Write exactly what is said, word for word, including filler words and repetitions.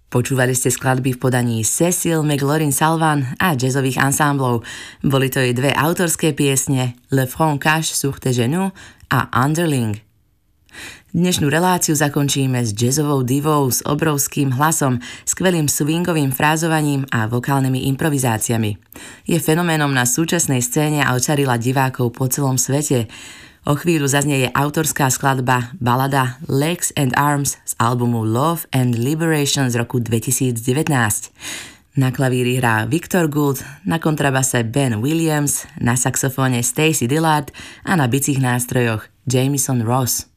Počúvali ste skladby v podaní Cecil McLaurin-Salvant a jazzových ansámblov. Boli to jej dve autorské piesne Le Front Cache sur tes genoux a Underling. Dnešnú reláciu zakončíme s jazzovou divou s obrovským hlasom, skvelým swingovým frázovaním a vokálnymi improvizáciami. Je fenoménom na súčasnej scéne a očarila divákov po celom svete. O chvíľu zaznieje autorská skladba balada Legs and Arms z albumu Love and Liberation z roku dvetisícdevätnásť. Na klavíri hrá Victor Gould, na kontrabase Ben Williams, na saxofóne Stacey Dillard a na bicích nástrojoch Jamison Ross.